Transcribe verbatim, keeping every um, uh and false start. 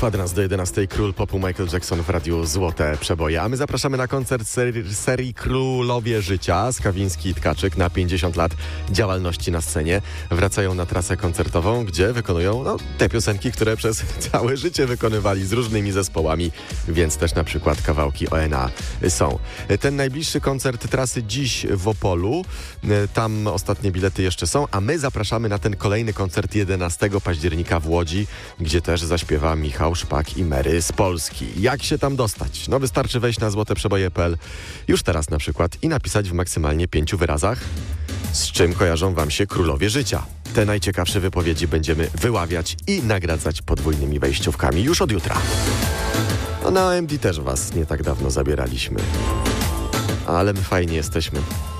Kwadrans do jedenastej. Król popu Michael Jackson w Radiu Złote Przeboje. A my zapraszamy na koncert serii, serii Królowie Życia. Skawiński i Tkaczyk na pięćdziesiąt lat działalności na scenie. Wracają na trasę koncertową, gdzie wykonują no, te piosenki, które przez całe życie wykonywali z różnymi zespołami, więc też na przykład kawałki O N A są. Ten najbliższy koncert trasy dziś w Opolu. Tam ostatnie bilety jeszcze są, a my zapraszamy na ten kolejny koncert jedenastego października w Łodzi, gdzie też zaśpiewa Michał Szpak i Mary z Polski. Jak się tam dostać? No wystarczy wejść na złoteprzeboje kropka p l już teraz na przykład i napisać w maksymalnie pięciu wyrazach, z czym kojarzą wam się królowie życia. Te najciekawsze wypowiedzi będziemy wyławiać i nagradzać podwójnymi wejściówkami już od jutra. No na O M D też was nie tak dawno zabieraliśmy. Ale my fajnie jesteśmy.